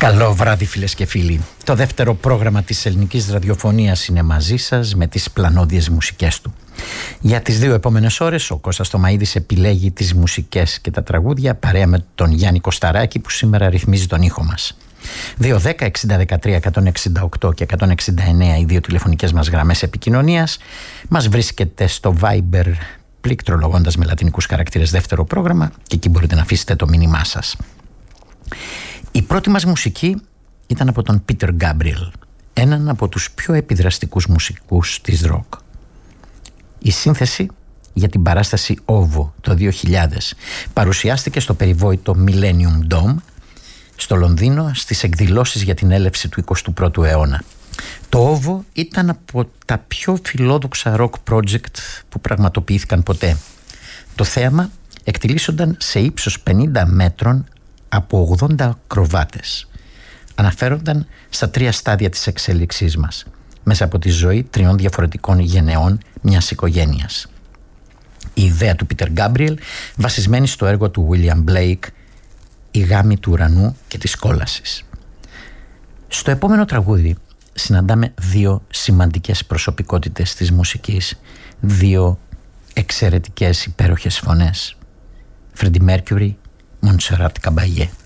Καλό βράδυ φίλες και φίλοι. Το δεύτερο πρόγραμμα της ελληνικής ραδιοφωνίας είναι μαζί σας με τις πλανόδιες μουσικές του. Για τις 2 επόμενες ώρες ο Κώστας Τωμαΐδης επιλέγει τις μουσικές και τα τραγούδια παρέα με τον Γιάννη Κωσταράκη που σήμερα ρυθμίζει τον ήχο μας. 210-60-13-168 και 169 οι δύο τηλεφωνικές μας γραμμές επικοινωνίας. Μας βρίσκεται στο Viber πληκτρολογώντας με λατινικούς χαρακτήρες δεύτερο πρόγραμμα και εκεί μπορείτε να αφήσετε το μήνυμά σας. Η πρώτη μας μουσική ήταν από τον Peter Gabriel, έναν από τους πιο επιδραστικούς μουσικούς της ροκ. Η σύνθεση για την παράσταση OVO το 2000 παρουσιάστηκε στο περιβόητο Millennium Dome στο Λονδίνο στις εκδηλώσεις για την έλευση του 21ου αιώνα. Το OVO ήταν από τα πιο φιλόδοξα rock project που πραγματοποιήθηκαν ποτέ. Το θέαμα εκτιλήσονταν σε ύψος 50 μέτρων από 80 ακροβάτες. Αναφέρονταν στα 3 στάδια της εξέλιξής μας, μέσα από τη ζωή 3 διαφορετικών γενεών μιας οικογένειας. Η ιδέα του Peter Gabriel βασισμένη στο έργο του William Blake «Η γάμη του ουρανού και της κόλασης». Στο επόμενο τραγούδι συναντάμε 2 σημαντικές προσωπικότητες της μουσικής, 2 εξαιρετικές υπέροχες φωνές, Freddie Mercury, Montserrat Caballé.